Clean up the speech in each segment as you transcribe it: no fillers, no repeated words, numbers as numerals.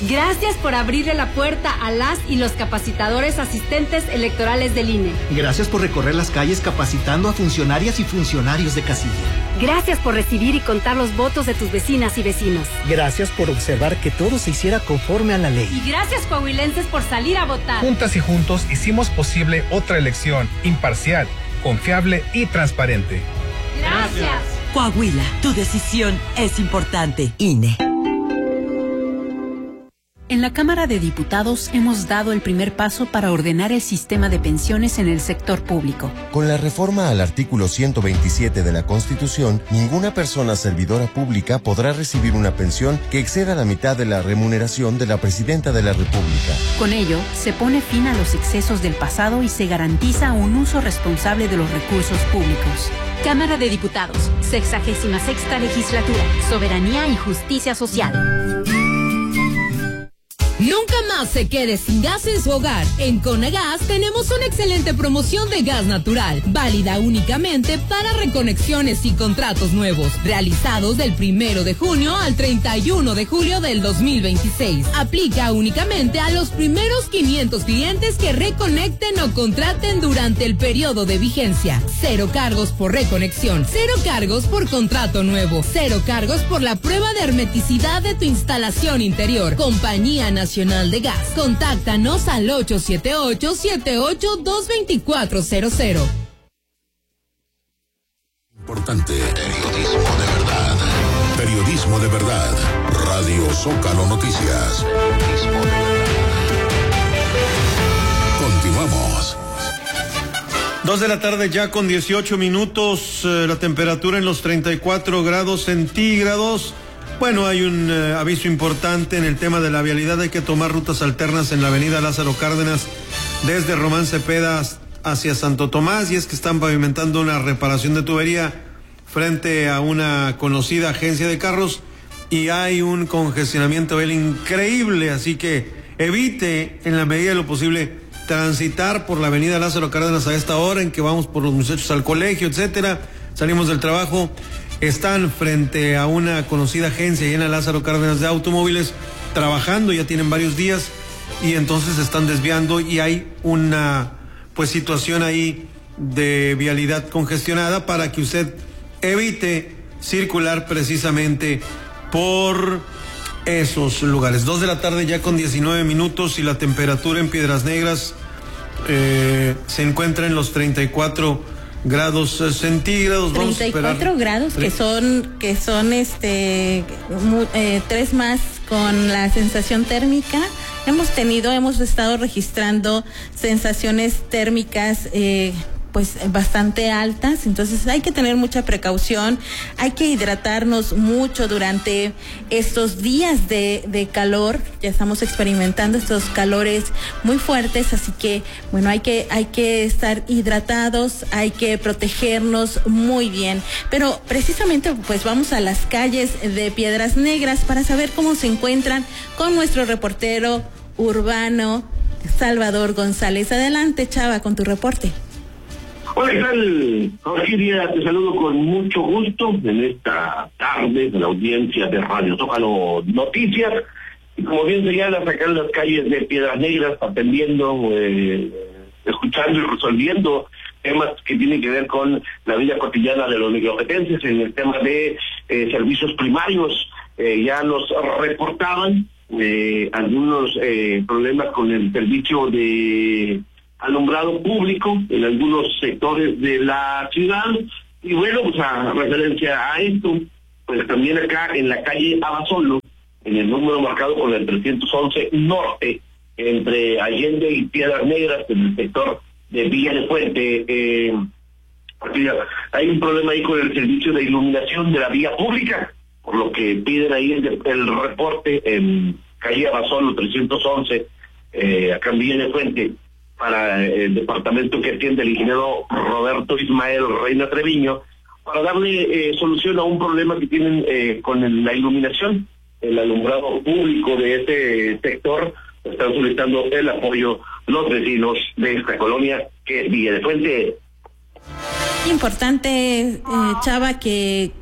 Gracias por abrirle la puerta a las y los capacitadores asistentes electorales del INE. Gracias por recorrer las calles capacitando a funcionarias y funcionarios de casilla. Gracias por recibir y contar los votos de tus vecinas y vecinos. Gracias por observar que todo se hiciera conforme a la ley. Y gracias, coahuilenses, por salir a votar. Juntas y juntos hicimos posible otra elección imparcial, confiable y transparente. Gracias. Coahuila, tu decisión es importante. INE. En la Cámara de Diputados hemos dado el primer paso para ordenar el sistema de pensiones en el sector público. Con la reforma al artículo 127 de la Constitución, ninguna persona servidora pública podrá recibir una pensión que exceda la mitad de la remuneración de la Presidenta de la República. Con ello, se pone fin a los excesos del pasado y se garantiza un uso responsable de los recursos públicos. Cámara de Diputados, 66ª Legislatura, Soberanía y Justicia Social. Nunca más se quede sin gas en su hogar. En Conagas tenemos una excelente promoción de gas natural, válida únicamente para reconexiones y contratos nuevos, realizados del 1 de junio al 31 de julio del 2026. Aplica únicamente a los primeros 500 clientes que reconecten o contraten durante el periodo de vigencia. 0 cargos por reconexión, 0 cargos por contrato nuevo, 0 cargos por la prueba de hermeticidad de tu instalación interior. Compañía Nacional de Gas. Contáctanos al 878-78-22400. Importante. Periodismo de verdad. Periodismo de verdad. Radio Zócalo Noticias. Periodismo de verdad. Continuamos. 2 de la tarde ya con 18 minutos. La temperatura en los 34 grados centígrados. Bueno, hay un aviso importante en el tema de la vialidad. Hay que tomar rutas alternas en la avenida Lázaro Cárdenas desde Román Cepeda hacia Santo Tomás, y es que están pavimentando una reparación de tubería frente a una conocida agencia de carros y hay un congestionamiento vial increíble, así que evite en la medida de lo posible transitar por la avenida Lázaro Cárdenas a esta hora en que vamos por los muchachos al colegio, etcétera. Salimos del trabajo. Están frente a una conocida agencia ahí en la Lázaro Cárdenas de automóviles trabajando, ya tienen varios días y entonces se están desviando y hay una situación ahí de vialidad congestionada para que usted evite circular precisamente por esos lugares. 2 de la tarde ya con 19 minutos y la temperatura en Piedras Negras se encuentra en los 34 grados centígrados. 34 grados que son 3 más con la sensación térmica. Hemos estado registrando sensaciones térmicas bastante altas, entonces hay que tener mucha precaución, hay que hidratarnos mucho durante estos días de calor. Ya estamos experimentando estos calores muy fuertes, así que bueno, hay que estar hidratados, hay que protegernos muy bien. Pero precisamente pues vamos a las calles de Piedras Negras para saber cómo se encuentran con nuestro reportero urbano Salvador González. Adelante, Chava, con tu reporte. Hola, ¿qué tal? Jorge, te saludo con mucho gusto en esta tarde de la audiencia de Radio Zócalo Noticias. Y como bien señala, acá en las calles de Piedras Negras, atendiendo, escuchando y resolviendo temas que tienen que ver con la vida cotidiana de los micropetenses, en el tema de servicios primarios. Ya nos reportaban algunos problemas con el servicio de alumbrado público en algunos sectores de la ciudad, y bueno, pues a referencia a esto, pues también acá en la calle Abasolo, en el número marcado con el 311 Norte, entre Allende y Piedras Negras, en el sector de Villa de Fuente, hay un problema ahí con el servicio de iluminación de la vía pública, por lo que piden ahí el reporte en calle Abasolo 311, acá en Villa de Fuente, para el departamento que atiende el ingeniero Roberto Ismael Reina Treviño, para darle solución a un problema que tienen con la iluminación, el alumbrado público de este sector. Están solicitando el apoyo los vecinos de esta colonia, que es Villa de Fuente. Importante, Chava, que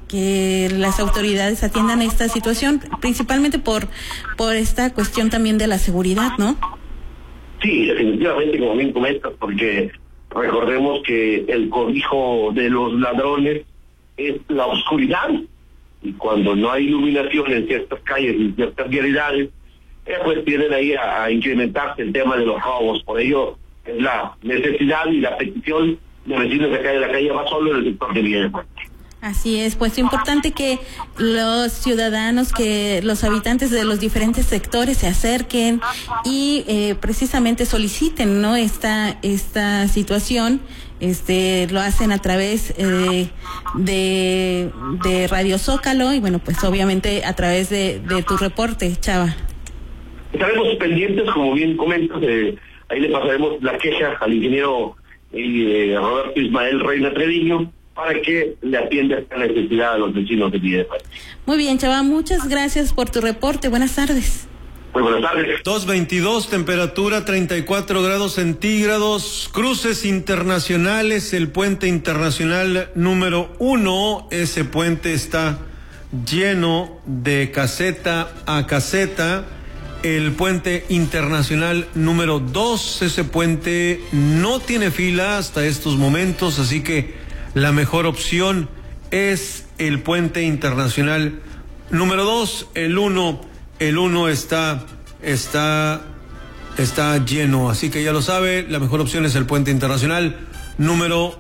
que las autoridades atiendan esta situación, principalmente por esta cuestión también de la seguridad, ¿no? Sí, definitivamente, como bien comentas, porque recordemos que el cobijo de los ladrones es la oscuridad, y cuando no hay iluminación en ciertas calles y ciertas vialidades, pues tienden ahí a incrementarse el tema de los robos. Por ello es la necesidad y la petición de vecinos de acá de la calle va solo en el sector de Villa del Puente. Así es, pues es importante que los ciudadanos, que los habitantes de los diferentes sectores se acerquen y precisamente soliciten, ¿no?, esta situación. Lo hacen a través de Radio Zócalo y bueno, pues obviamente a través de tu reporte, Chava. Estaremos pendientes, como bien comentas, ahí le pasaremos la queja al ingeniero Roberto Ismael Reina Treviño para que le atienda esta necesidad a los vecinos de Villa del Puente. Muy bien, Chava, muchas gracias por tu reporte. Buenas tardes. Muy buenas tardes. 2:22, temperatura 34 grados centígrados, cruces internacionales, el puente internacional número 1, ese puente está lleno de caseta a caseta. El puente internacional número 2, ese puente no tiene fila hasta estos momentos, así que la mejor opción es el puente internacional número 2. El 1 está lleno, así que ya lo sabe, la mejor opción es el puente internacional número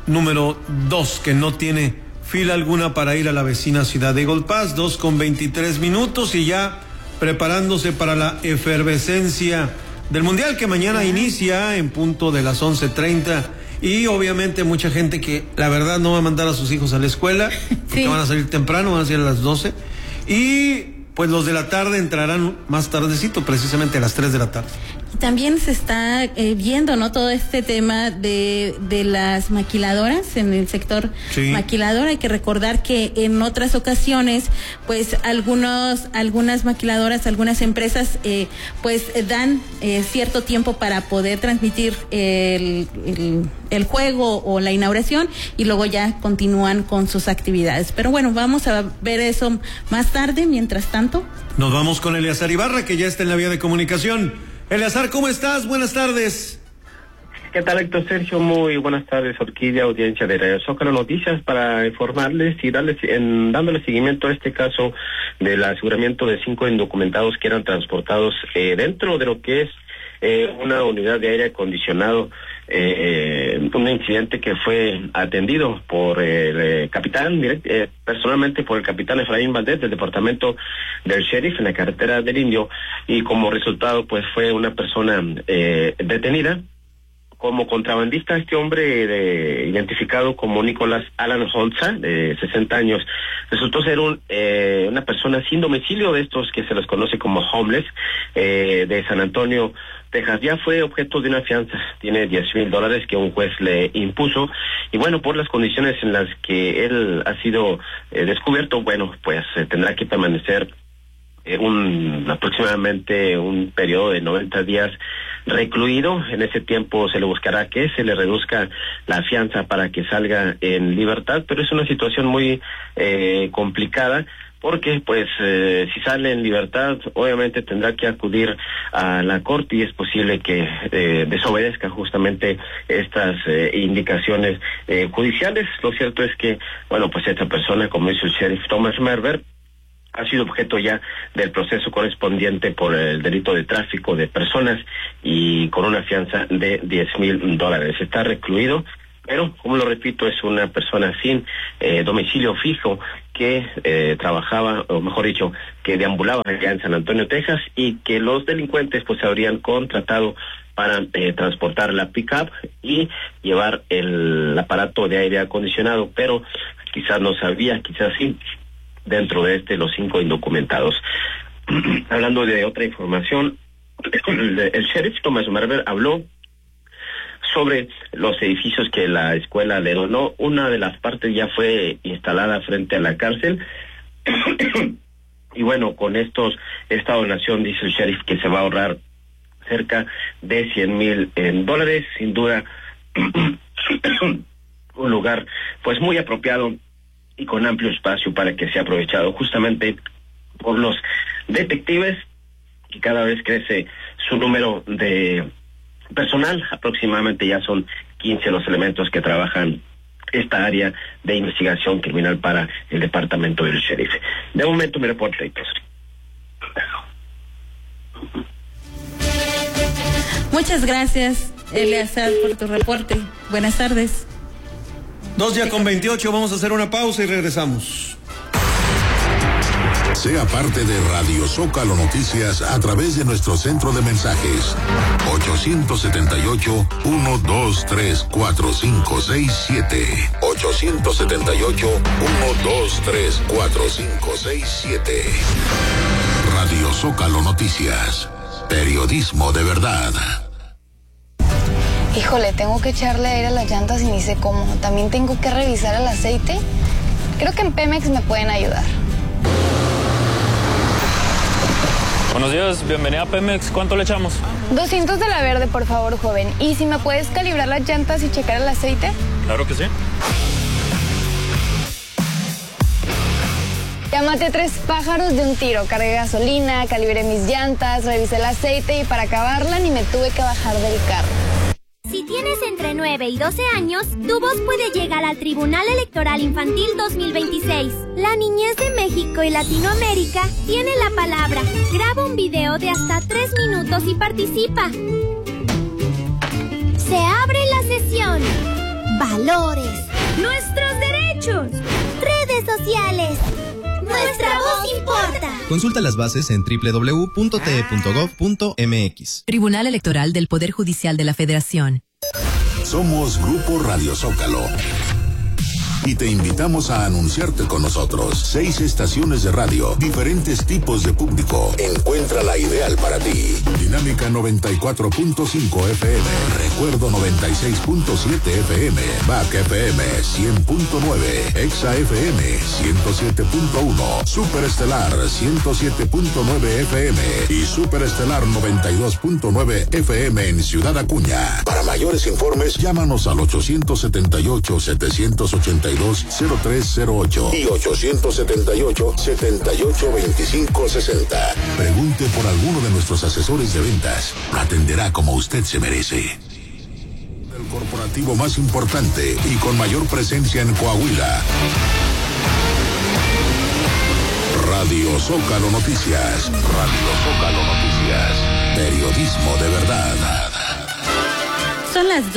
2, que no tiene fila alguna para ir a la vecina ciudad de Eagle Pass. 2:23 y ya preparándose para la efervescencia del Mundial, que mañana inicia en punto de las 11:30, y obviamente mucha gente que la verdad no va a mandar a sus hijos a la escuela, porque sí, van a salir temprano, van a salir a las 12, y pues los de la tarde entrarán más tardecito, precisamente a las 3 de la tarde. Y también se está viendo, ¿no?, todo este tema de las maquiladoras en el sector maquilador. Hay que recordar que en otras ocasiones, pues algunas maquiladoras, algunas empresas, pues dan cierto tiempo para poder transmitir el juego o la inauguración y luego ya continúan con sus actividades. Pero bueno, vamos a ver eso más tarde. Mientras tanto, nos vamos con Eleazar Ibarra, que ya está en la vía de comunicación. Eleazar, ¿cómo estás? Buenas tardes. ¿Qué tal, Héctor Sergio? Muy buenas tardes, Orquídea, audiencia de Radio Zócalo Noticias, para informarles y dándole seguimiento a este caso del aseguramiento de 5 indocumentados que eran transportados dentro de lo que es una unidad de aire acondicionado. Un incidente que fue atendido por el capitán, personalmente por el capitán Efraín Valdés del departamento del sheriff en la carretera del Indio, y como resultado pues fue una persona detenida como contrabandista. Este hombre identificado como Nicolás Alan Holza, de 60 años, resultó ser una persona sin domicilio, de estos que se les conoce como homeless, de San Antonio, Texas. Ya fue objeto de una fianza, tiene $10,000 que un juez le impuso, y bueno, por las condiciones en las que él ha sido descubierto, bueno, pues tendrá que permanecer aproximadamente un periodo de 90 días recluido. En ese tiempo se le buscará que se le reduzca la fianza para que salga en libertad, pero es una situación muy complicada, porque pues si sale en libertad obviamente tendrá que acudir a la corte y es posible que desobedezca justamente estas indicaciones judiciales. Lo cierto es que, bueno, pues esta persona, como dice el sheriff Thomas Merber, ha sido objeto ya del proceso correspondiente por el delito de tráfico de personas y con una fianza de $10,000. Está recluido, pero, como lo repito, es una persona sin domicilio fijo que trabajaba, o mejor dicho, que deambulaba allá en San Antonio, Texas, y que los delincuentes pues habrían contratado para transportar la pick-up y llevar el aparato de aire acondicionado, pero quizás no sabía, quizás sí, dentro de los 5 indocumentados. Hablando de otra información, el sheriff Thomas Merber habló sobre los edificios que la escuela le donó. Una de las partes ya fue instalada frente a la cárcel y bueno, con esta donación, dice el sheriff, que se va a ahorrar cerca de $100,000. Sin duda un lugar pues muy apropiado y con amplio espacio para que sea aprovechado justamente por los detectives, y cada vez crece su número de personal. Aproximadamente ya son 15 los elementos que trabajan esta área de investigación criminal para el departamento del sheriff. De momento mi reporte, Héctor. Muchas gracias, Eleazar, por tu reporte. Buenas tardes. 2:28, vamos a hacer una pausa y regresamos. Sea parte de Radio Zócalo Noticias a través de nuestro centro de mensajes 878-123-4567 878-123-4567. Radio Zócalo Noticias, periodismo de verdad. Híjole, tengo que echarle aire a las llantas y ni sé cómo. También tengo que revisar el aceite. Creo que en Pemex me pueden ayudar. Buenos días, bienvenida a Pemex. ¿Cuánto le echamos? 200 de la verde, por favor, joven. ¿Y si me puedes calibrar las llantas y checar el aceite? Claro que sí. Ya maté 3 pájaros de un tiro. Cargué gasolina, calibré mis llantas, revisé el aceite y para acabarla ni me tuve que bajar del carro. Si tienes entre 9 y 12 años, tu voz puede llegar al Tribunal Electoral Infantil 2026. La niñez de México y Latinoamérica tiene la palabra. Graba un video de hasta 3 minutos y participa. Se abre la sesión. Valores. Nuestros derechos. Redes sociales. Nuestra voz importa. Consulta las bases en www.te.gov.mx. Tribunal Electoral del Poder Judicial de la Federación. Somos Grupo Radio Zócalo y te invitamos a anunciarte con nosotros. 6 estaciones de radio, diferentes tipos de público. Encuentra la ideal para ti. Dinámica 94.5 FM, Recuerdo 96.7 FM, BAC FM 100.9, Exa FM 107.1, Superestelar 107.9 FM y Superestelar 92.9 FM en Ciudad Acuña. Para mayores informes, llámanos al 878-782-0308 y 878-782560. Pregunte por alguno de nuestros asesores de ventas. Lo atenderá como usted se merece. El corporativo más importante y con mayor presencia en Coahuila. Radio Zócalo Noticias. Radio Zócalo Noticias. Periodismo de verdad. Son las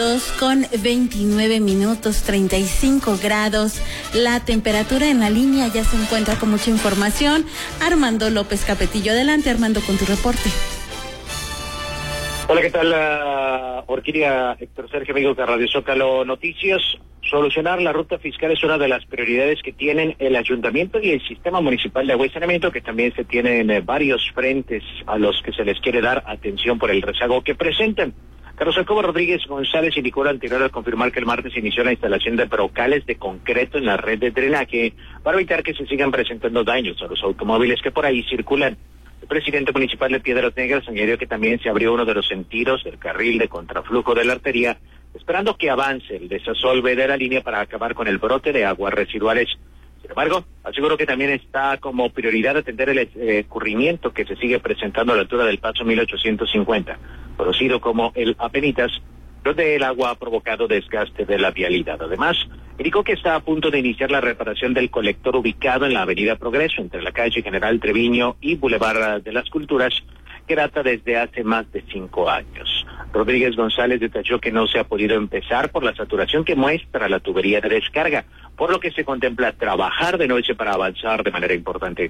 2:29, 35 grados. La temperatura en la línea ya se encuentra con mucha información. Armando López Capetillo, adelante Armando con tu reporte. Hola, ¿qué tal? Orquídea, Héctor Sergio, amigos de Radio Zócalo Noticias. Solucionar la ruta fiscal es una de las prioridades que tienen el Ayuntamiento y el Sistema Municipal de Agua y Saneamiento, que también se tienen varios frentes a los que se les quiere dar atención por el rezago que presentan. Carlos Jacobo Rodríguez González indicó lo anterior al confirmar que el martes inició la instalación de brocales de concreto en la red de drenaje para evitar que se sigan presentando daños a los automóviles que por ahí circulan. El presidente municipal de Piedras Negras añadió que también se abrió uno de los sentidos del carril de contraflujo de la arteria, esperando que avance el desasolve de la línea para acabar con el brote de aguas residuales. Sin embargo, aseguró que también está como prioridad atender el escurrimiento que se sigue presentando a la altura del paso 1850, conocido como el Apenitas, donde el agua ha provocado desgaste de la vialidad. Además, indicó que está a punto de iniciar la reparación del colector ubicado en la avenida Progreso, entre la calle General Treviño y Boulevard de las Culturas, que data desde hace más de 5 años. Rodríguez González detalló que no se ha podido empezar por la saturación que muestra la tubería de descarga, por lo que se contempla trabajar de noche para avanzar de manera importante.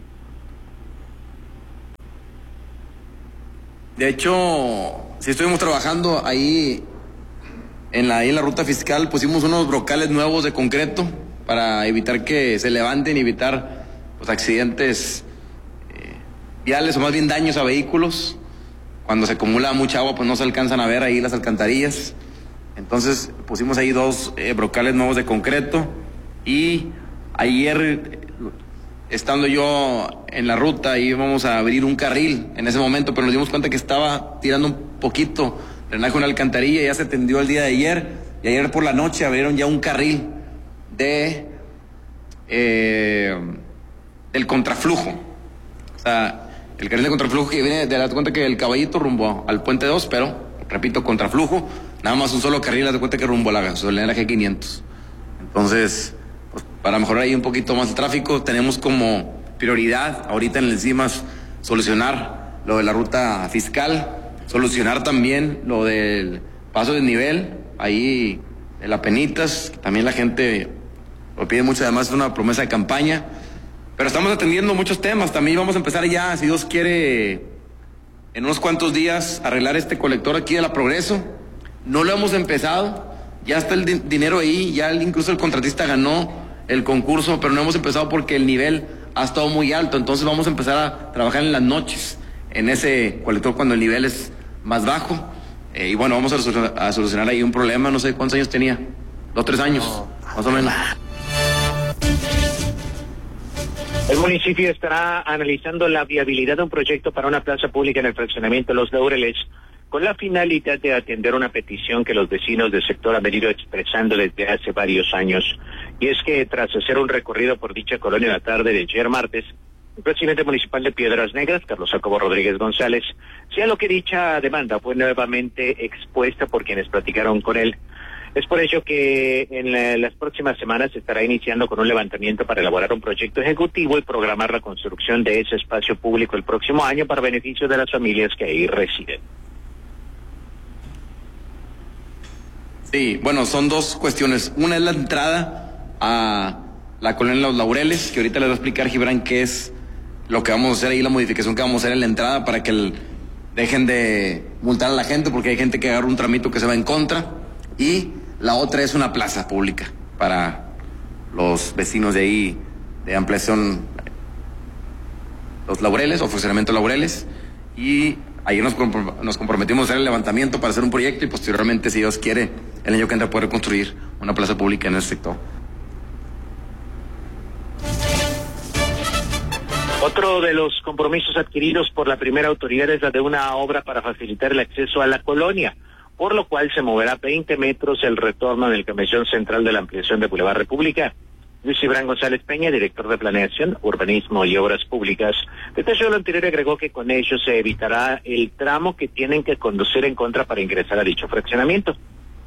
De hecho, sí estuvimos trabajando ahí en la ruta fiscal, pusimos unos brocales nuevos de concreto para evitar que se levanten y evitar pues, accidentes viales o más bien daños a vehículos. Cuando se acumula mucha agua, pues no se alcanzan a ver ahí las alcantarillas. Entonces pusimos ahí 2 brocales nuevos de concreto y ayer, estando yo en la ruta, íbamos a abrir un carril en ese momento, pero nos dimos cuenta que estaba tirando un poquito drenaje una alcantarilla, ya se tendió el día de ayer y ayer por la noche abrieron ya un carril de del contraflujo. O sea, el carril de contraflujo que viene de la cuenta que el Caballito rumbo al Puente 2, pero, repito, contraflujo, nada más un solo carril, de cuenta que rumbo a la gasolinera G500. Entonces, pues, para mejorar ahí un poquito más el tráfico, tenemos como prioridad ahorita en el CIMAS solucionar lo de la ruta fiscal, solucionar también lo del paso de nivel, ahí de la Penitas, que también la gente lo pide mucho, además es una promesa de campaña, pero estamos atendiendo muchos temas. También vamos a empezar ya, si Dios quiere, en unos cuantos días, arreglar este colector aquí de la Progreso. No lo hemos empezado, ya está el dinero ahí, ya incluso el contratista ganó el concurso, pero no hemos empezado porque el nivel ha estado muy alto. Entonces vamos a empezar a trabajar en las noches en ese colector cuando el nivel es más bajo. Y bueno, vamos a solucionar ahí un problema. No sé cuántos años tenía, 2 o 3 años, más o menos. El municipio estará analizando la viabilidad de un proyecto para una plaza pública en el fraccionamiento Los Laureles, con la finalidad de atender una petición que los vecinos del sector han venido expresando desde hace varios años. Y es que tras hacer un recorrido por dicha colonia la tarde de ayer martes, el presidente municipal de Piedras Negras, Carlos Jacobo Rodríguez González, sea lo que dicha demanda fue nuevamente expuesta por quienes platicaron con él. Es por ello que en las próximas semanas se estará iniciando con un levantamiento para elaborar un proyecto ejecutivo y programar la construcción de ese espacio público el próximo año para beneficio de las familias que ahí residen. Sí, bueno, son 2 cuestiones. Una es la entrada a la colonia Los Laureles, que ahorita les va a explicar Gibran qué es lo que vamos a hacer ahí, la modificación que vamos a hacer en la entrada para que dejen de multar a la gente, porque hay gente que agarra un tramito que se va en contra. Y la otra es una plaza pública para los vecinos de ahí, de ampliación Los Laureles o funcionamiento Laureles. Y ayer nos comprometimos a hacer el levantamiento para hacer un proyecto y posteriormente, si Dios quiere, el año que entra poder construir una plaza pública en ese sector. Otro de los compromisos adquiridos por la primera autoridad es la de una obra para facilitar el acceso a la colonia, por lo cual se moverá 20 metros el retorno del camellón central de la ampliación de Boulevard República. Luis Gibran González Peña, director de Planeación, Urbanismo y Obras Públicas, detalló lo anterior y agregó que con ello se evitará el tramo que tienen que conducir en contra para ingresar a dicho fraccionamiento.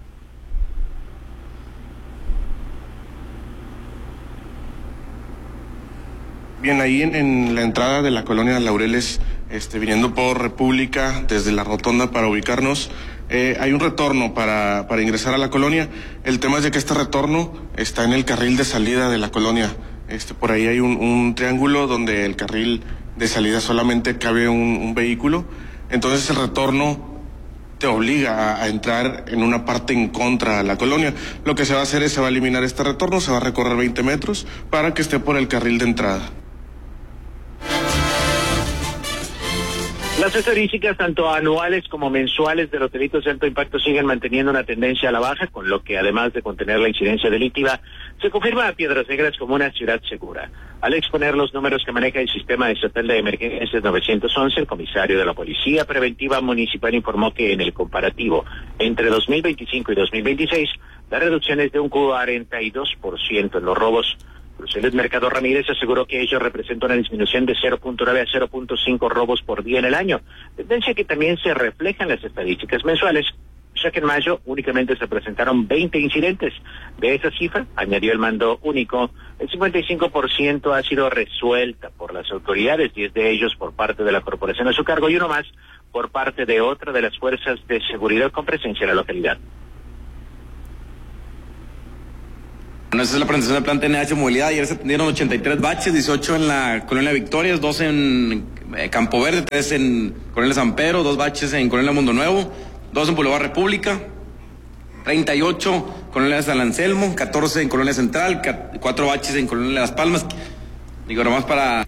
Bien, ahí en la entrada de la colonia Laureles, viniendo por República, desde la rotonda para ubicarnos, hay un retorno para ingresar a la colonia. El tema es de que este retorno está en el carril de salida de la colonia. Por ahí hay un triángulo donde el carril de salida solamente cabe un vehículo. Entonces el retorno te obliga a entrar en una parte en contra de la colonia. Lo que se va a hacer es, se va a eliminar este retorno, se va a recorrer 20 metros para que esté por el carril de entrada. Las estadísticas tanto anuales como mensuales de los delitos de alto impacto siguen manteniendo una tendencia a la baja, con lo que además de contener la incidencia delictiva, se confirma a Piedras Negras como una ciudad segura. Al exponer los números que maneja el Sistema Estatal de Emergencias 911, el comisario de la Policía Preventiva Municipal informó que en el comparativo entre 2025 y 2026, la reducción es de un 42% en los robos. Luis Mercado Ramírez aseguró que ello representa una disminución de 0.9 a 0.5 robos por día en el año, tendencia que también se refleja en las estadísticas mensuales, ya que en mayo únicamente se presentaron 20 incidentes. De esa cifra, añadió el mando único, el 55% ha sido resuelta por las autoridades, 10 de ellos por parte de la corporación a su cargo y uno más por parte de otra de las fuerzas de seguridad con presencia en la localidad. Bueno, esa es la presentación del plan TNH Movilidad. Ayer se atendieron 83 baches, 18 en la Colonia Victorias, 2 en Campo Verde, 3 en Colonia San Pedro, 2 baches en Colonia Mundo Nuevo, 2 en Boulevard República, 38 Colonia San Anselmo, 14 en Colonia Central, 4 baches en Colonia Las Palmas. Digo, nomás para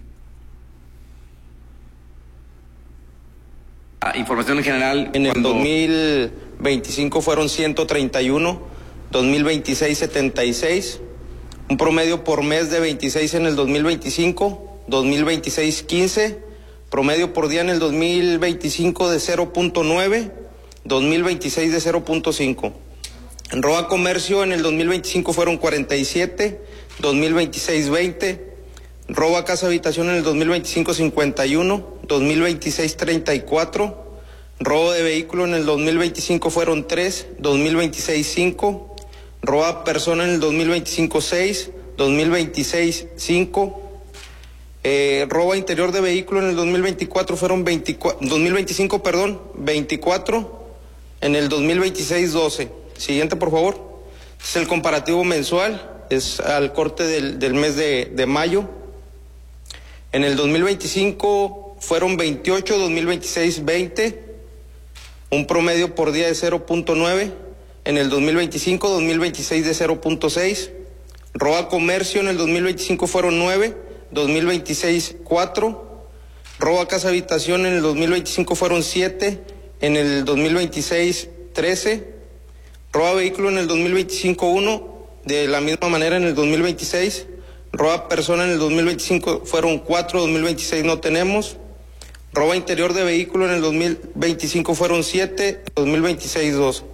información en general. En el 2025 fueron 131. 2026 76, un promedio por mes de 26 en el 2025, 2026 15, promedio por día en el 2025 de 0.9, 2026 de 0.5. En robo a comercio en el 2025 fueron 47, 2026 20, robo a casa habitación en el 2025 51, 2026 34, robo de vehículo en el 2025 fueron 3, 2026 5, robo a persona en el 2025 6, 2026 5, robo a interior de vehículo en el 2024 fueron 2025, 24, en el 2026 12. Siguiente, por favor. Es el comparativo mensual, es al corte del mes de mayo. En el 2025 fueron 28, 2026 20, un promedio por día de 0.9. En el 2025, 2026 de 0.6. Robo a comercio en el 2025 fueron 9, 2026 4. Robo a casa habitación en el 2025 fueron 7, en el 2026 13. Robo a vehículo en el 2025 1, de la misma manera en el 2026. Robo a persona en el 2025 fueron 4, 2026 no tenemos. Robo a interior de vehículo en el 2025 fueron 7, 2026 2.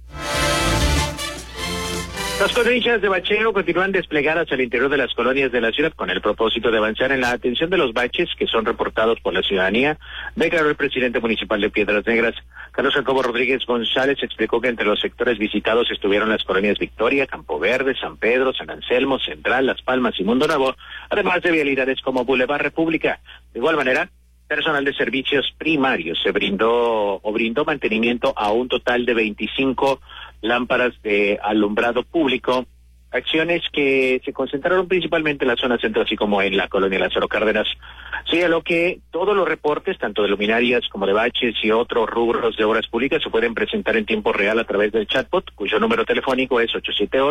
Las cuadrillas de bacheo continúan desplegadas al interior de las colonias de la ciudad con el propósito de avanzar en la atención de los baches que son reportados por la ciudadanía, declaró el presidente municipal de Piedras Negras. Carlos Jacobo Rodríguez González explicó que entre los sectores visitados estuvieron las colonias Victoria, Campo Verde, San Pedro, San Anselmo, Central, Las Palmas y Mundo Nuevo, además de vialidades como Boulevard República. De igual manera, personal de servicios primarios brindó mantenimiento a un total de 25 lámparas de alumbrado público, acciones que se concentraron principalmente en la zona centro, así como en la colonia Lázaro Cárdenas. Señaló que todos los reportes, tanto de luminarias como de baches y otros rubros de obras públicas, se pueden presentar en tiempo real a través del chatbot, cuyo número telefónico es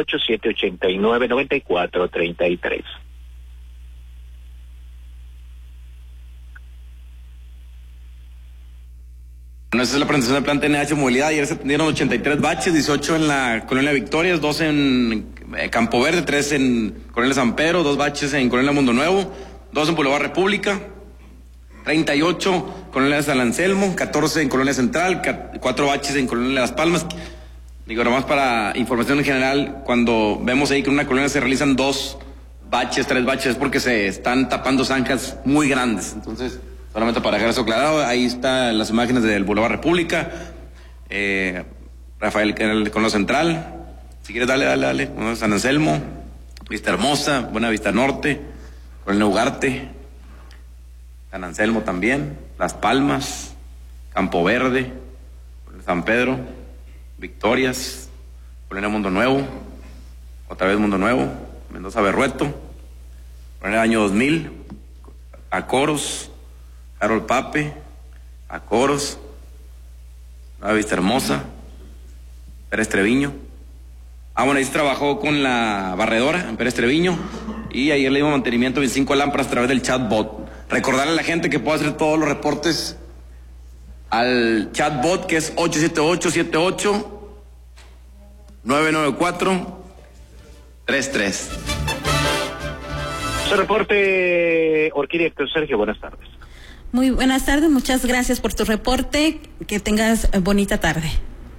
878-789-9433. Bueno, esta es la presentación del plan TNH Movilidad. Ayer se atendieron 83 baches, 18 en la Colonia Victorias, 2 en Campo Verde, 3 en Colonia San Pedro, 2 baches en Colonia Mundo Nuevo, 2 en Boulevard República, 38 Colonia San Anselmo, 14 en Colonia Central, 4 baches en Colonia Las Palmas. Digo, nomás para información en general, cuando vemos ahí que en una colonia se realizan 2 baches, 3 baches, es porque se están tapando zanjas muy grandes. Entonces, solamente para dejar eso aclarado, ahí están las imágenes del Boulevard República, Rafael con lo Central, si quieres dale, San Anselmo, Vista Hermosa, Buena Vista Norte, con el Ugarte, San Anselmo también, Las Palmas, Campo Verde, San Pedro, Victorias, Colonia Mundo Nuevo, otra vez Mundo Nuevo, Mendoza Berrueto, Colonia Año 2000, Acoros, Harold Pape, Acoros, Nueva Vista Hermosa, Pérez Treviño. Bueno, ahí se trabajó con la barredora en Pérez Treviño y ayer le dimos mantenimiento de 25 lámparas a través del chatbot. Recordarle a la gente que puede hacer todos los reportes al chatbot, que es 878-994-33. Su reporte, Orquídea Héctor Sergio, buenas tardes. Muy buenas tardes, muchas gracias por tu reporte, que tengas bonita tarde.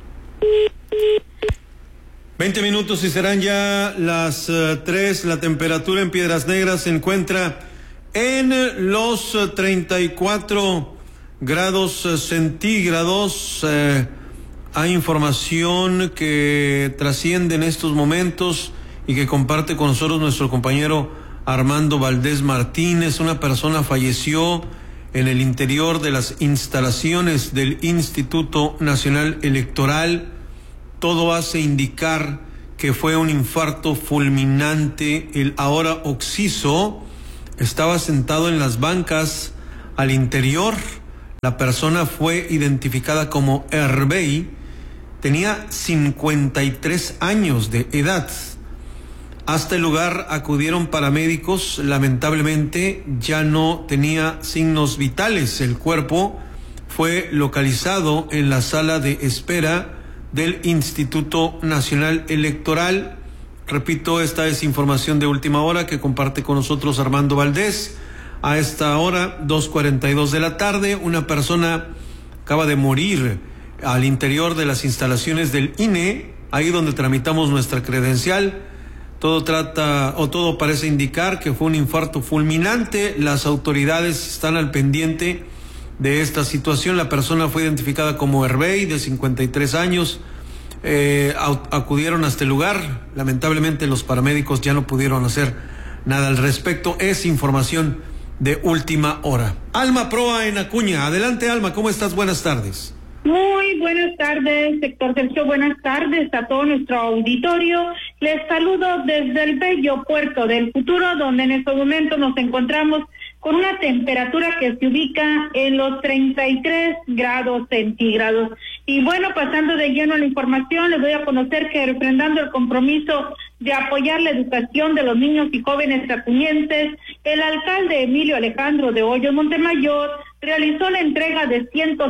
20 minutos y serán ya las 3, la temperatura en Piedras Negras se encuentra en los 34 grados centígrados. Hay información que trasciende en estos momentos y que comparte con nosotros nuestro compañero Armando Valdés Martínez. Una persona falleció en el interior de las instalaciones del Instituto Nacional Electoral. Todo hace indicar que fue un infarto fulminante. El ahora occiso estaba sentado en las bancas al interior. La persona fue identificada como Herbey. Tenía 53 años de edad. Hasta el lugar acudieron paramédicos. Lamentablemente ya no tenía signos vitales. El cuerpo fue localizado en la sala de espera del Instituto Nacional Electoral. Repito, esta es información de última hora que comparte con nosotros Armando Valdés. A esta hora, 2:42 de la tarde, una persona acaba de morir al interior de las instalaciones del INE ahí donde tramitamos nuestra credencial. Todo parece indicar que fue un infarto fulminante. Las autoridades están al pendiente de esta situación. La persona fue identificada como Herbey, de 53 años. Acudieron hasta el lugar. Lamentablemente los paramédicos ya no pudieron hacer nada al respecto. Es información de última hora. Alma Proa en Acuña. Adelante, Alma, ¿cómo estás? Buenas tardes. Muy buenas tardes, Héctor Sergio. Buenas tardes a todo nuestro auditorio. Les saludo desde el bello puerto del Futuro, donde en estos momentos nos encontramos con una temperatura que se ubica en los 33 grados centígrados. Y bueno, pasando de lleno a la información, les doy a conocer que refrendando el compromiso de apoyar la educación de los niños y jóvenes acuñenses, el alcalde Emilio Alejandro de Hoyos Montemayor realizó la entrega de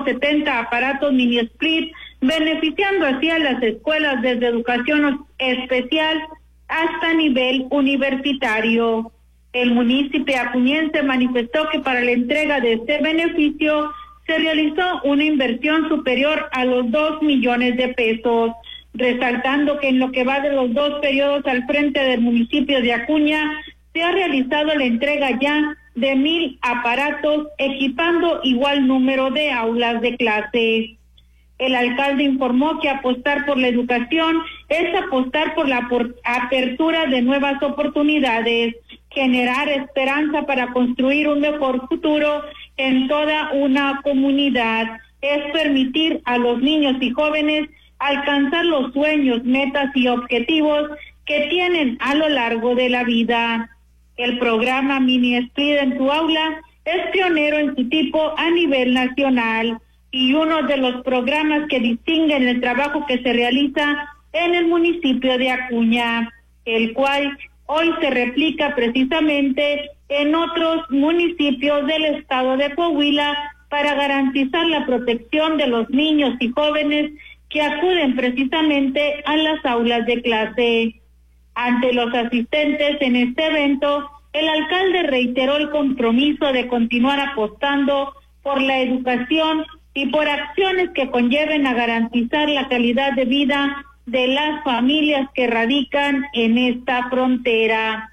170 aparatos mini split, beneficiando así a las escuelas desde educación especial hasta nivel universitario. El municipio acuñense manifestó que para la entrega de este beneficio se realizó una inversión superior a los 2 millones de pesos, resaltando que en lo que va de los 2 periodos al frente del municipio de Acuña se ha realizado la entrega ya de 1,000 aparatos, equipando igual número de aulas de clase. El alcalde informó que apostar por la educación es apostar por la apertura de nuevas oportunidades, generar esperanza para construir un mejor futuro en toda una comunidad, es permitir a los niños y jóvenes alcanzar los sueños, metas y objetivos que tienen a lo largo de la vida. El programa Mini Split en tu aula es pionero en su tipo a nivel nacional y uno de los programas que distinguen el trabajo que se realiza en el municipio de Acuña, el cual hoy se replica precisamente en otros municipios del estado de Coahuila para garantizar la protección de los niños y jóvenes que acuden precisamente a las aulas de clase. Ante los asistentes en este evento, el alcalde reiteró el compromiso de continuar apostando por la educación y por acciones que conlleven a garantizar la calidad de vida de las familias que radican en esta frontera.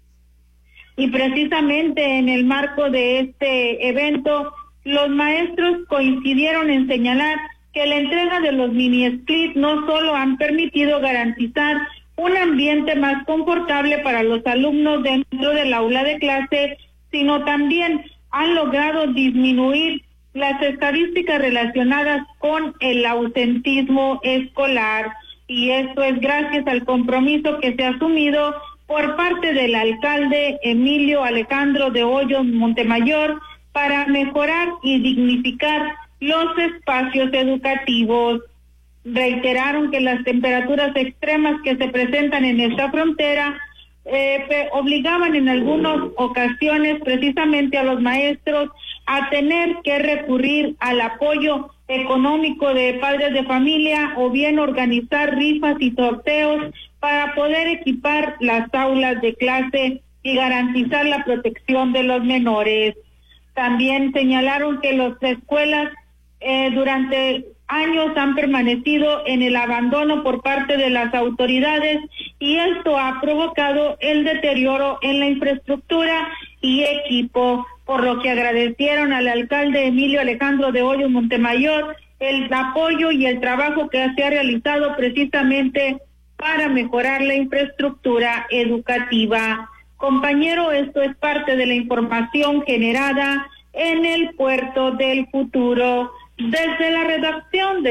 Y precisamente en el marco de este evento, los maestros coincidieron en señalar que la entrega de los mini split no solo han permitido garantizar un ambiente más confortable para los alumnos dentro del aula de clase, sino también han logrado disminuir las estadísticas relacionadas con el ausentismo escolar. Y esto es gracias al compromiso que se ha asumido por parte del alcalde Emilio Alejandro de Hoyos Montemayor para mejorar y dignificar los espacios educativos. Reiteraron que las temperaturas extremas que se presentan en esta frontera obligaban en algunas ocasiones precisamente a los maestros a tener que recurrir al apoyo económico de padres de familia o bien organizar rifas y sorteos para poder equipar las aulas de clase y garantizar la protección de los menores. También señalaron que las escuelas durante años han permanecido en el abandono por parte de las autoridades y esto ha provocado el deterioro en la infraestructura y equipo, por lo que agradecieron al alcalde Emilio Alejandro de Hoyos Montemayor el apoyo y el trabajo que se ha realizado precisamente para mejorar la infraestructura educativa. Compañero, esto es parte de la información generada en el Puerto del Futuro. Desde la redacción de